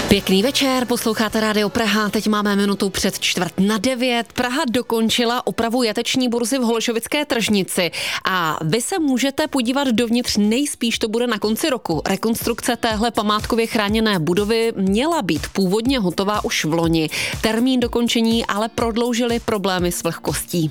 Pěkný večer, posloucháte Rádio Praha, teď máme minutu před 8:45. Praha dokončila opravu jateční burzy v Holešovické tržnici a vy se můžete podívat dovnitř, nejspíš to bude na konci roku. Rekonstrukce téhle památkově chráněné budovy měla být původně hotová už v loni. Termín dokončení ale prodloužili problémy s vlhkostí.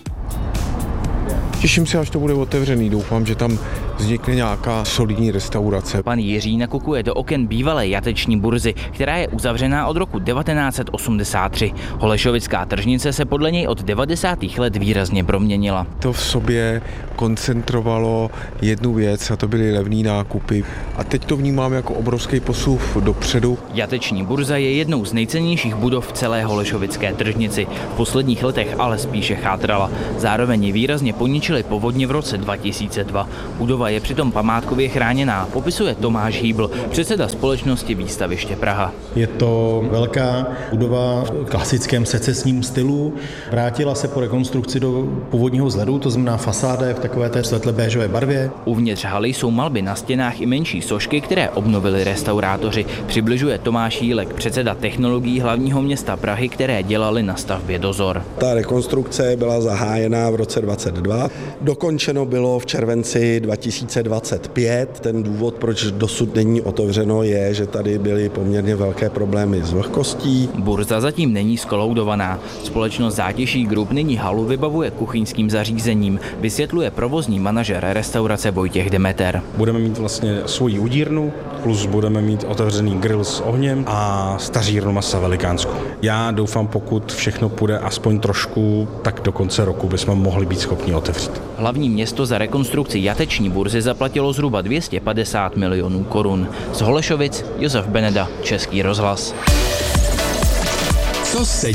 Těším se, až to bude otevřený. Doufám, že tam vznikne nějaká solidní restaurace. Pan Jiří nakukuje do oken bývalé jateční burzy, která je uzavřená od roku 1983. Holešovická tržnice se podle něj od 90. let výrazně proměnila. To v sobě koncentrovalo jednu věc a to byly levný nákupy. A teď to vnímám jako obrovský posun dopředu. Jateční burza je jednou z nejcennějších budov v celé holešovické tržnici. V posledních letech ale spíše chátrala. Zároveň ji výrazně poničily povodně v roce 2002. Budova je přitom památkově chráněná, popisuje Tomáš Hýbl, předseda společnosti Výstaviště Praha. Je to velká budova v klasickém secesním stylu. Vrátila se po rekonstrukci do původního vzhledu, to znamená fasáda je v takové té světle béžové barvě. Uvnitř haly jsou malby na stěnách i menší sošky, které obnovili restaurátoři. Přibližuje Tomáš Jílek, předseda technologií hlavního města Prahy, které dělali na stavbě dozor. Ta rekonstrukce byla zahájena v roce 2022. Dokončeno bylo v červenci 2025. Ten důvod, proč dosud není otevřeno, je, že tady byly poměrně velké problémy s vlhkostí. Burza zatím není skoloudovaná. Společnost Zátiší Group nyní halu vybavuje kuchyňským zařízením, vysvětluje provozní manažer restaurace Vojtěch Demeter. Budeme mít vlastně svoji udírnu, plus budeme mít otevřený grill s ohněm a stařírnu masa velikánskou. Já doufám, pokud všechno půjde aspoň trošku, tak do konce roku bychom mohli být schopni otevřít. Hlavní město za rekonstrukci jateční burzy zaplatilo zhruba 250 milionů korun. Z Holešovic Josef Beneda, Český rozhlas. Co se